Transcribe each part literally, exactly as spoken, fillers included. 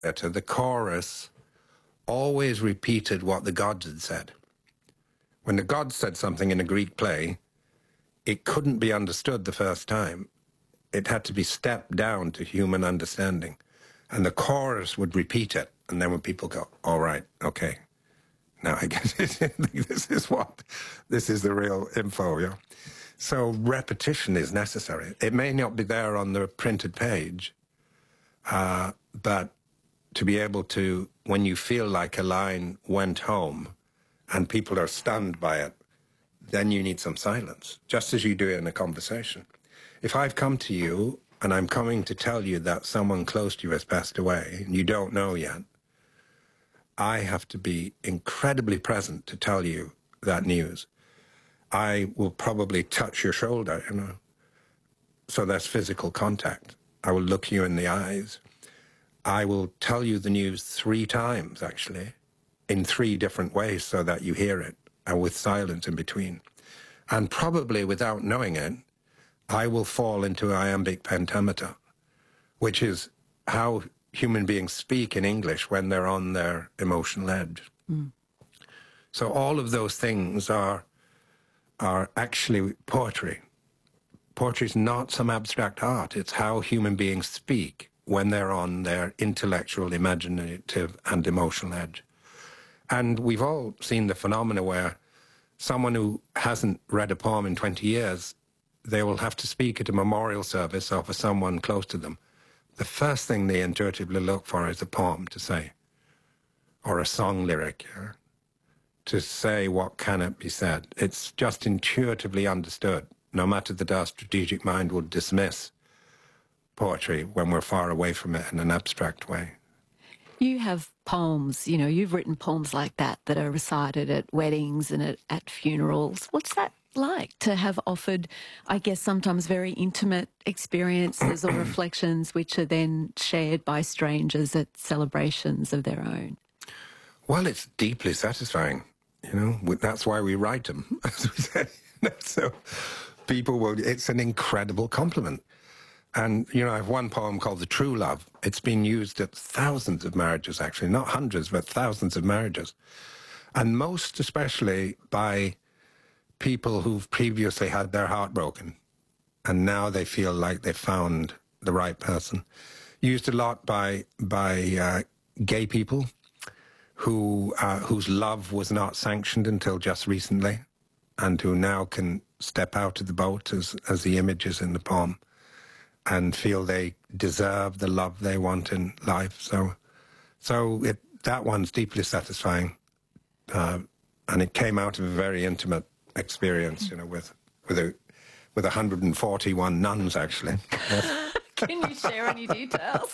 The chorus always repeated what the gods had said. When the gods said something in a Greek play, it couldn't be understood the first time. It had to be stepped down to human understanding. And the chorus would repeat it. And then when people go, all right, okay, now I get it. This is what, this is the real info, yeah. So repetition is necessary. It may not be there on the printed page, uh, but to be able to, when you feel like a line went home and people are stunned by it, then you need some silence, just as you do in a conversation. If I've come to you and I'm coming to tell you that someone close to you has passed away and you don't know yet, I have to be incredibly present to tell you that news. I will probably touch your shoulder, you know, so that's physical contact. I will look you in the eyes. I will tell you the news three times, actually, in three different ways so that you hear it, and with silence in between. And probably without knowing it, I will fall into iambic pentameter, which is how human beings speak in English when they're on their emotional edge. Mm. So all of those things are, are actually poetry. Poetry is not some abstract art. It's how human beings speak when they're on their intellectual, imaginative, and emotional edge. And we've all seen the phenomena where someone who hasn't read a poem in twenty years, they will have to speak at a memorial service or for someone close to them. The first thing they intuitively look for is a poem to say, or a song lyric, yeah? To say what cannot be said. It's just intuitively understood, no matter that our strategic mind will dismiss poetry when we're far away from it in an abstract way. You have poems, you know, you've written poems like that that are recited at weddings and at, at funerals. What's that like to have offered, I guess, sometimes very intimate experiences or reflections which are then shared by strangers at celebrations of their own? Well, it's deeply satisfying, you know. That's why we write them, as we say. So people will, it's an incredible compliment. And, you know, I have one poem called The True Love. It's been used at thousands of marriages, actually, not hundreds, but thousands of marriages. And most especially by people who've previously had their heart broken, and now they feel like they've found the right person. Used a lot by, by uh, gay people who, uh, whose love was not sanctioned until just recently, and who now can step out of the boat, as, as the image is in the poem, and feel they deserve the love they want in life. So so it, that one's deeply satisfying. Uh, and it came out of a very intimate experience, you know, with with a, with one hundred forty-one nuns, actually. Yes. Can you share any details?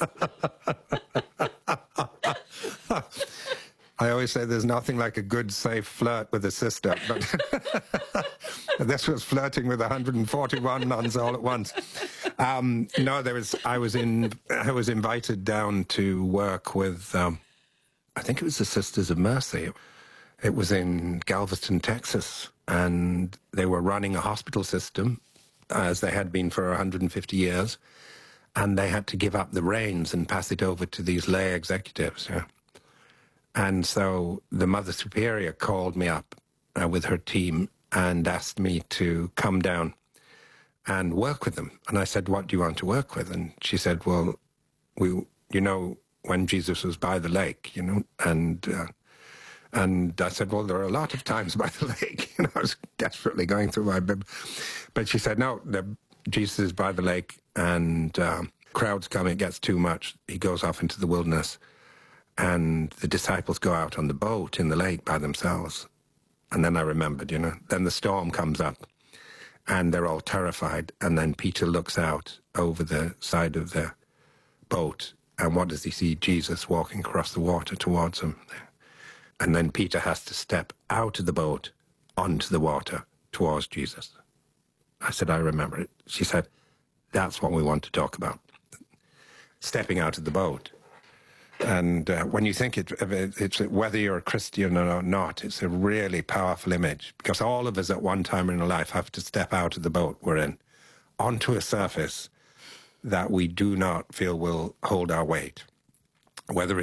I always say there's nothing like a good, safe flirt with a sister, but this was flirting with one hundred forty-one nuns all at once. Um, no, there was. I was in. I was invited down to work with. Um, I think it was the Sisters of Mercy. It was in Galveston, Texas, and they were running a hospital system, as they had been for one hundred fifty years, and they had to give up the reins and pass it over to these lay executives. Yeah. And so the Mother Superior called me up uh, with her team and asked me to come down and work with them. And I said, what do you want to work with? And she said, well, we, you know, when Jesus was by the lake, you know, and uh, and I said, well, there are a lot of times by the lake. You know, I was desperately going through my bib. But she said, no, the, Jesus is by the lake, and uh, crowds come, it gets too much. He goes off into the wilderness. And the disciples go out on the boat in the lake by themselves. And then I remembered, you know, then the storm comes up and they're all terrified. And then Peter looks out over the side of the boat. And what does he see? Jesus walking across the water towards him. And then Peter has to step out of the boat onto the water towards Jesus. I said, I remember it. She said, that's what we want to talk about. Stepping out of the boat. And uh, when you think it, it's whether you're a Christian or not, it's a really powerful image, because all of us at one time in our life have to step out of the boat we're in onto a surface that we do not feel will hold our weight, whether